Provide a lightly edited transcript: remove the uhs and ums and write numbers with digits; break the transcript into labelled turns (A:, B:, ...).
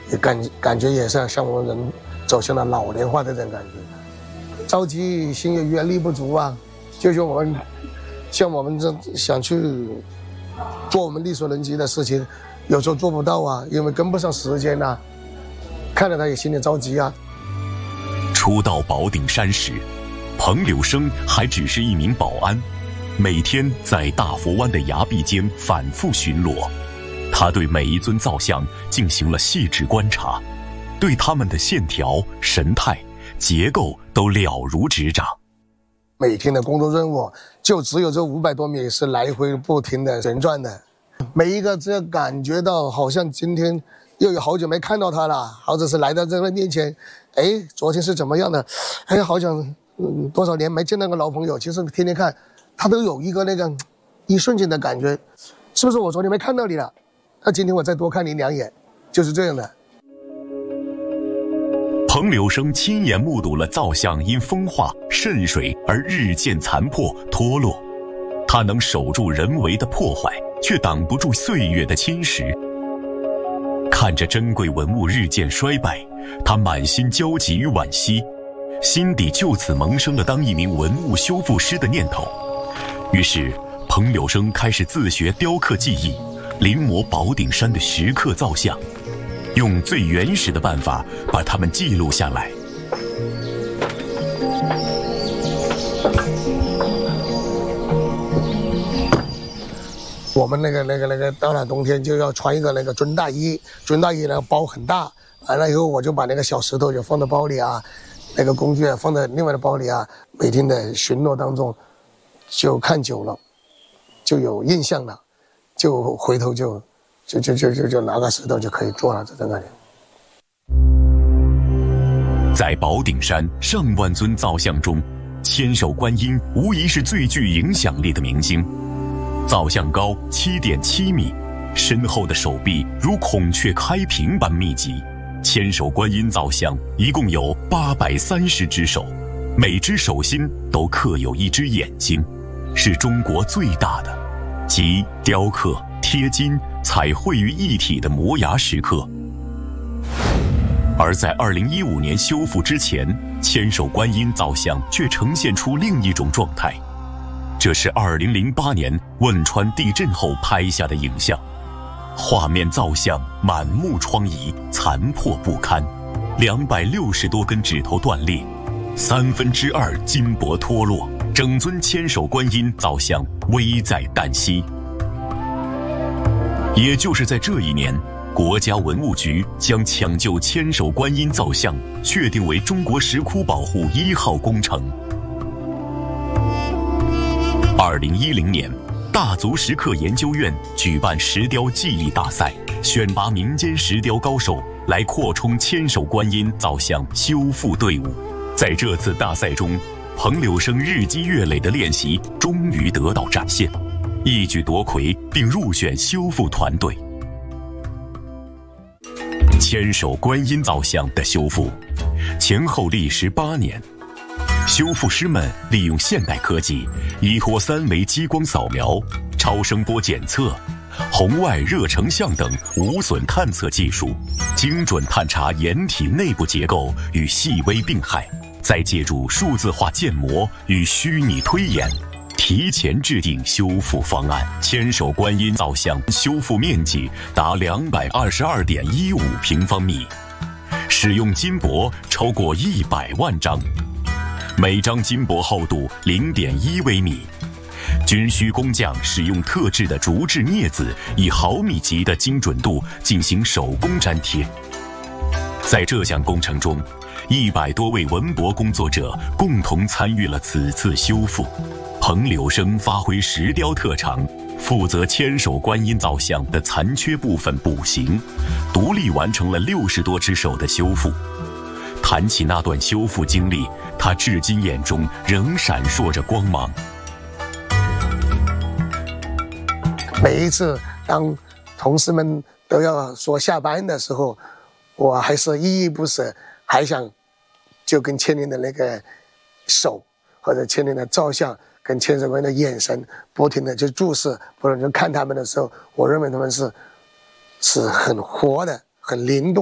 A: 也感觉也是像我们人走向了老年化的这种感觉，着急心有余而力不足啊。就像我们这想去做我们力所能及的事情，有时候做不到啊，因为跟不上时间啊，看着他也心里着急啊。
B: 初到宝顶山时，彭柳生还只是一名保安，每天在大佛湾的崖壁间反复巡逻。他对每一尊造像进行了细致观察，对他们的线条、神态、结构都了如指掌。
A: 每天的工作任务就只有这500多米是来回不停的旋转的，每一个只要感觉到好像今天又有好久没看到他了，或者是来到这个面前，昨天是怎么样的，好像多少年没见到个老朋友，其实天天看他都有一个那个一瞬间的感觉，是不是我昨天没看到你了，那今天我再多看你2眼，就是这样的。
B: 彭柳生亲眼目睹了造像因风化渗水而日渐残破脱落，他能守住人为的破坏，却挡不住岁月的侵蚀。看着珍贵文物日渐衰败，他满心焦急与惋惜，心底就此萌生了当一名文物修复师的念头。于是彭柳生开始自学雕刻技艺，临摹宝顶山的石刻造像，用最原始的办法把它们记录下来。
A: 我们那个到了冬天就要穿一个那个军大衣，军大衣那个包很大，完了以后我就把那个小石头就放到包里啊，那个工具放在另外的包里啊。每天的巡逻当中，就看久了，就有印象了，就回头就拿个石头就可以做了，这种感觉。
B: 在宝顶山上万尊造像中，千手观音无疑是最具影响力的明星。造像高7.7米，身后的手臂如孔雀开屏般密集。千手观音造像一共有830只手，每只手心都刻有一只眼睛，是中国最大的集雕刻、贴金、彩绘于一体的摩崖石刻。而在2015年修复之前，千手观音造像却呈现出另一种状态。这是2008年汶川地震后拍下的影像，画面造像满目疮痍，残破不堪，260多根指头断裂，2/3筋脖脱落，整尊千手观音造像危在旦夕。也就是在这一年，国家文物局将抢救千手观音造像确定为中国石窟保护1号工程。2010年，大足石刻研究院举办石雕技艺大赛，选拔民间石雕高手来扩充千手观音造像修复队伍。在这次大赛中，彭柳生日积月累的练习终于得到展现，一举夺魁并入选修复团队。千手观音造像的修复前后历时8年，修复师们利用现代科技，依托3维激光扫描、超声波检测、红外热成像等无损探测技术，精准探查岩体内部结构与细微病害，再借助数字化建模与虚拟推演，提前制定修复方案。千手观音造像修复面积达222.15平方米，使用金箔超过100万张，每张金箔厚度0.1微米，均需工匠使用特制的竹制镊子，以毫米级的精准度进行手工粘贴。在这项工程中，100多位文博工作者共同参与了此次修复。彭柳生发挥石雕特长，负责千手观音造像的残缺部分补形，独立完成了60多只手的修复。谈起那段修复经历，他至今眼中仍闪烁着光芒。
A: 每一次当同事们都要说下班的时候，我还是依依不舍，还想就跟千年的那个手或者千年的造像跟千手观音的眼神不停的去注视，不停地看他们的时候，我认为他们是很活的，很灵动。